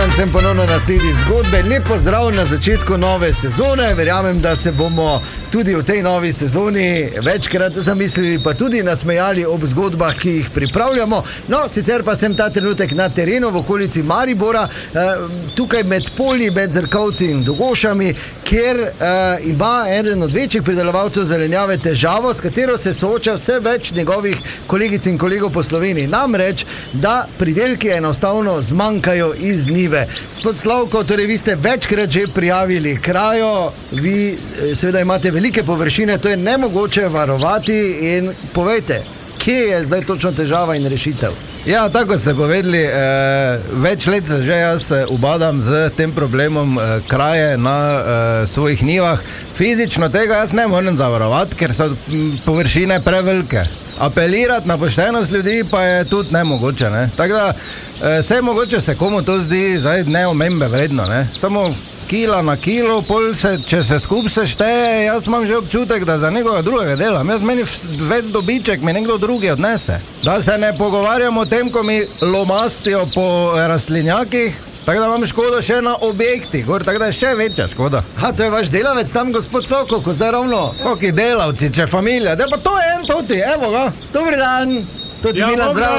dan sem ponovno na sledi zgodbe. Lep pozdrav na začetku nove sezone. Verjamem, da se bomo tudi v tej novi sezoni večkrat zamislili, pa tudi nasmejali ob zgodbah, ki jih pripravljamo. No, sicer pa sem ta trenutek na terenu v okolici Maribora, tukaj med polji, med Zrkovci in Dogošami, kjer ima eden od večjih pridelovalcev zelenjave težavo, s katero se sooča vse več njegovih kolegic in kolegov po Sloveniji. Namreč, da pridelki enostavno zmanjkajo iz njive. Gospod Slavko, torej vi ste večkrat že prijavili krajo, vi seveda imate velike površine, to je nemogoče varovati in povejte, kje je zdaj točno težava in rešitev? Ja, tako ste povedali, več let se že jaz ubadam z tem problemom kraje na svojih njivah. Fizično tega jaz ne morem zavarovati, ker so površine prevelike. Apelirati na poštenost ljudi pa je tudi nemogoče, ne? Tako da vse mogoče se komu to zdi zdaj neomembe vredno, ne? Samo kila na kilo, pol se, če se skup se šteje, jaz imam že občutek, da za nekoga drugega delam. Jaz meni več dobiček mi nekdo drugi odnese. Da se ne pogovarjamo o tem, ko mi lomastijo po rastlinjakih, tako da imam škodo še na objektih, tako da je še večja škoda. To je vaš delavec tam, gospod Slavko, ko zdaj ravno? Koki delavci, če familija, da pa to je en toti, evo ga. Dober dan. Ja,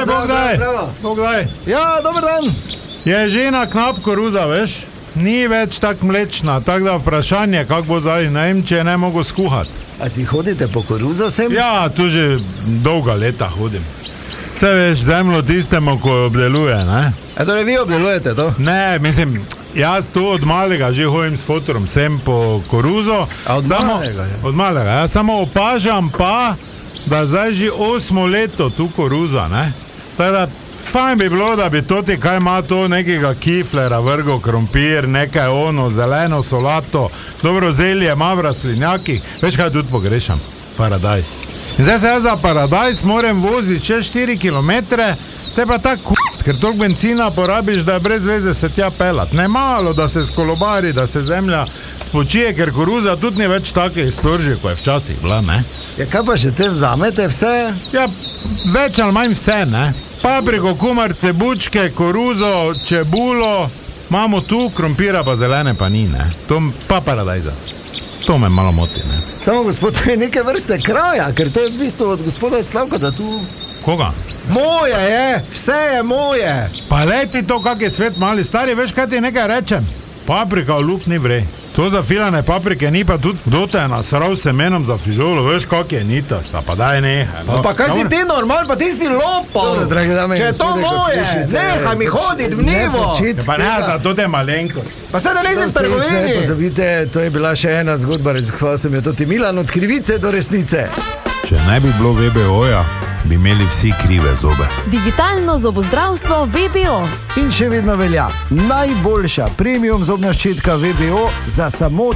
Bogdaj. Ja, dober dan. Je žena knap koruza, veš? Ni več tak mlečna, tako da vprašanje, kako bo zdaj, ne vem, če ne mogo skuhati. A si hodite po koruzo sem? Ja, tu že dolga leta hodim. Vse veš, zemljo tistemu, ko obdeluje, ne? Torej vi obdelujete to? Ne, mislim, jaz tu od malega že hodim s fotorom sem po koruzo. A od malega? Od malega, jaz samo opažam pa, da zdaj že 8 leto tu koruza, ne? Tako da fajn bi bilo, da bi toti, kaj ima to nekega kiflera, vrgo krompir, nekaj ono, zeleno solato, dobro zelje, ima v rastlinjakih. Veš kaj tudi pogrešam? Paradajz. In zdaj se jaz za paradajz moram voziti še 4 kilometre, te pa tako ker toliko benzina porabiš, da je brez veze se tja pelat. Ne malo, da se skolobari, da se zemlja spočije, ker koruza tudi ni več take iztorži, ko je včasih bila, ne? Ja, kaj pa še te vzamete vse? Ja, več ali manj vse, ne? Papriko, kumarce, bučke, koruzo, čebulo, imamo tu, krompira pa zelene pa ni, ne? To pa paradajza. To me malo moti, ne? Samo gospod, to je neke vrste kraja, ker to je v bistvu od gospoda Slavka, da tu... Koga? Moje je, vse je moje. Pa leti to, kak je svet mali, stari, veš, kaj ti nekaj rečem? Paprika v luk ni vrej. To za filane paprike ni pa tudi, kdo te je nasral semenom za fižolo, veš, kak je nitasta, pa daj nehaj. No. Pa kaj si ti normal, pa ti si lopal. Če je to moje, nehaj mi hoditi v nivo. Pa ne, za to te malenkost. Pa sedaj nisem v trgovini. Ne pozabite, to je bila še ena zgodba, razkval sem jo toti Milan, od krivice do resnice. Če ne bi bilo VBO-ja, bi imeli vsi krive zobe. Digitalno zobozdravstvo VBO. In še vedno velja najboljša premium zobna ščetka VBO za samo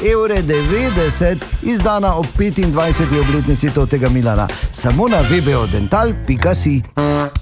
3,90 €, izdana ob 25. obletnici totega Milana. Samo na vbodental.si.